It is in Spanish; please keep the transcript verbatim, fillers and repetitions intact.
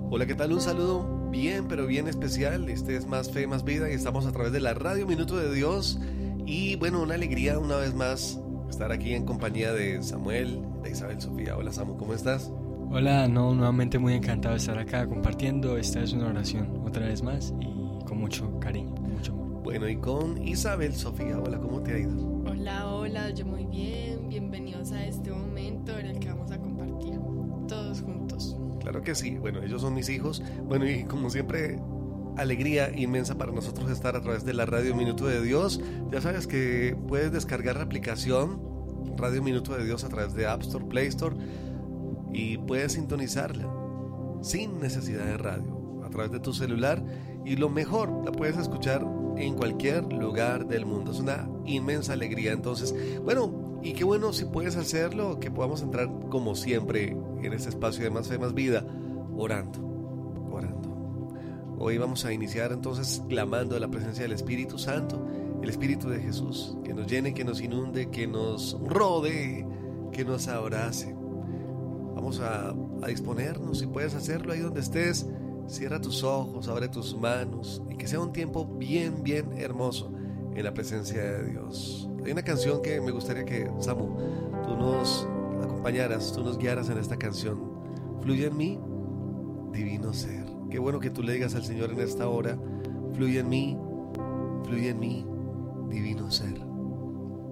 Hola, ¿qué tal? Un saludo bien, pero bien especial. Este es Más Fe, Más Vida y estamos a través de la Radio Minuto de Dios. Y bueno, una alegría una vez más estar aquí en compañía de Samuel, de Isabel Sofía. Hola Samu, ¿cómo estás? Hola, no, nuevamente muy encantado de estar acá compartiendo. Esta es una oración otra vez más y con mucho cariño, mucho amor. Bueno, y con Isabel Sofía. Hola, ¿cómo te ha ido? Hola, hola, yo muy bien. Bienvenidos a este momento en el que vamos a compartir todos juntos. Claro que sí, bueno, ellos son mis hijos. Bueno, y como siempre, alegría inmensa para nosotros estar a través de la Radio Minuto de Dios. Ya sabes que puedes descargar la aplicación Radio Minuto de Dios a través de App Store, Play Store, y puedes sintonizarla sin necesidad de radio, a través de tu celular, y lo mejor, la puedes escuchar en cualquier lugar del mundo. Es una inmensa alegría. Entonces, bueno, y qué bueno si puedes hacerlo, que podamos entrar como siempre en este espacio de Más Fe, Más Vida, orando, orando. Hoy vamos a iniciar entonces clamando la presencia del Espíritu Santo, el Espíritu de Jesús, que nos llene, que nos inunde, que nos rodee, que nos abrace. Vamos a, a disponernos, si puedes hacerlo ahí donde estés. Cierra tus ojos, abre tus manos y que sea un tiempo bien, bien hermoso en la presencia de Dios. Hay una canción que me gustaría que, Samu, tú nos acompañaras, tú nos guiaras en esta canción. Fluye en mí, divino ser. Qué bueno que tú le digas al Señor en esta hora: fluye en mí, fluye en mí, divino ser.